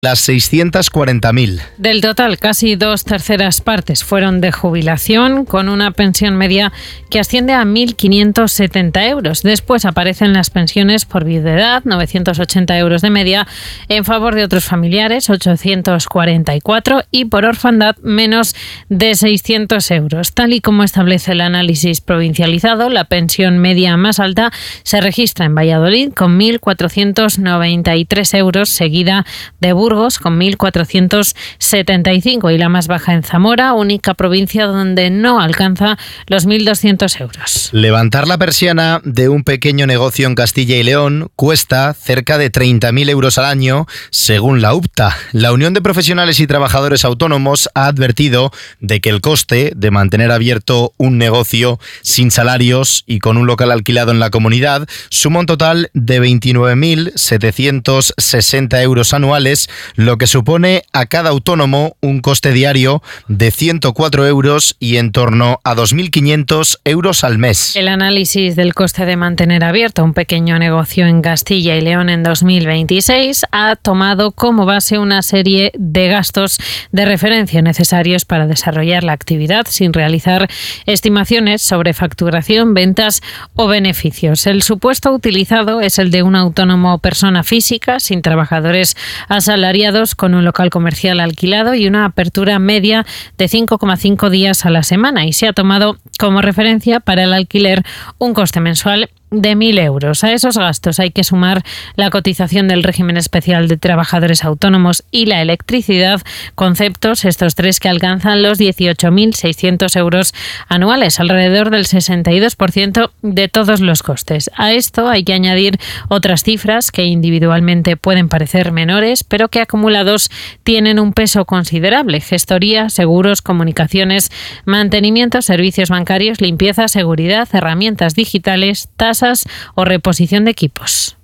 las 640.000. Del total, casi 2/3 partes fueron de jubilación, con una pensión media que asciende a 1.570 euros. Después aparecen las pensiones por viudedad, 980 euros de media, en favor de otros familiares, 844, y por orfandad, menos de 600 euros. Tal y como establece el análisis provincializado, la pensión media más alta se registra en Valladolid con 1.493 euros, seguida de Burgos con 1.475 y la más baja en Zamora, única provincia donde no alcanza los 1.200 euros. Levantar la persiana de un pequeño negocio en Castilla y León cuesta cerca de 30.000 euros al año, según la UPTA. La Unión de Profesionales y Trabajadores Autónomos ha advertido de que el coste de mantener abierto un negocio sin salarios y con un local alquilado en la comunidad suma un total de 29.760 euros anuales, lo que supone a cada autónomo un coste diario de 104 euros y en torno a 2.500 euros al mes. El análisis del coste de mantener abierto un pequeño negocio en Castilla y León en 2026 ha tomado como base una serie de gastos de referencia necesarios para desarrollar la actividad sin realizar estimaciones sobre facturación, ventas o beneficios. El supuesto utilizado es el de un autónomo o persona física sin trabajadores asalariados, con un local comercial alquilado y una apertura media de 5,5 días a la semana, y se ha tomado como referencia para el alquiler un coste mensual de 1.000 euros. A esos gastos hay que sumar la cotización del régimen especial de trabajadores autónomos y la electricidad, conceptos estos tres que alcanzan los 18.600 euros anuales, alrededor del 62% de todos los costes. A esto hay que añadir otras cifras que individualmente pueden parecer menores, pero que acumulados tienen un peso considerable: gestoría, seguros, comunicaciones, mantenimiento, servicios bancarios, limpieza, seguridad, herramientas digitales, tasas o reposición de equipos.